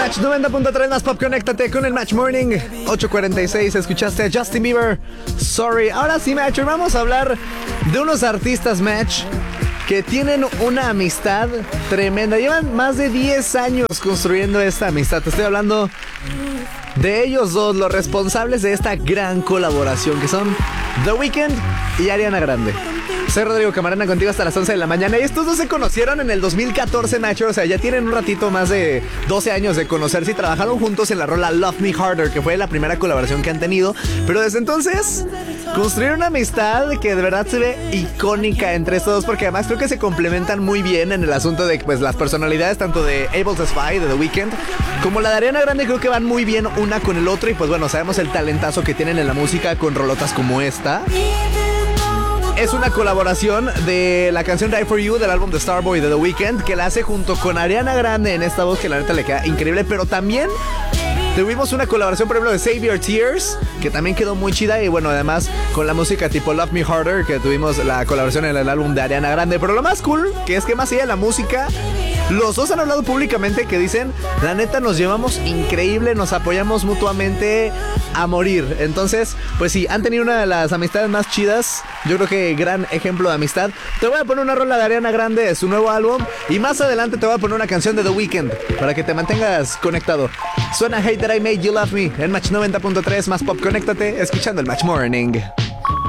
Match 90.3 más pop, conéctate con el Match Morning. 8:46, escuchaste a Justin Bieber, Sorry. Ahora sí, Match, vamos a hablar de unos artistas, Match, que tienen una amistad tremenda. Llevan más de 10 años construyendo esta amistad. Te estoy hablando de ellos dos, los responsables de esta gran colaboración, que son The Weeknd y Ariana Grande. Soy Rodrigo Camarena, contigo hasta las 11 de la mañana. Y estos dos se conocieron en el 2014, Nacho. O sea, ya tienen un ratito, más de 12 años de conocerse, y trabajaron juntos en la rola Love Me Harder, que fue la primera colaboración que han tenido. Pero desde entonces construyeron una amistad que de verdad se ve icónica entre estos dos, porque además creo que se complementan muy bien en el asunto de, pues, las personalidades tanto de Able to Spy, de The Weeknd, como la de Ariana Grande. Creo que van muy bien una con el otro. Y pues bueno, sabemos el talentazo que tienen en la música con rolotas como esta. Es una colaboración de la canción Die For You del álbum de Starboy de The Weeknd, que la hace junto con Ariana Grande en esta voz que la neta le queda increíble. Pero también tuvimos una colaboración, por ejemplo, de Save Your Tears, que también quedó muy chida. Y bueno, además con la música tipo Love Me Harder, que tuvimos la colaboración en el álbum de Ariana Grande. Pero lo más cool, que es que más allá de la música, los dos han hablado públicamente que dicen, la neta nos llevamos increíble, nos apoyamos mutuamente a morir. Entonces, pues sí, han tenido una de las amistades más chidas. Yo creo que gran ejemplo de amistad. Te voy a poner una rola de Ariana Grande de su nuevo álbum, y más adelante te voy a poner una canción de The Weeknd para que te mantengas conectado. Suena Hate That I Made You Love Me en Match 90.3 más pop. Conéctate escuchando el Match Morning.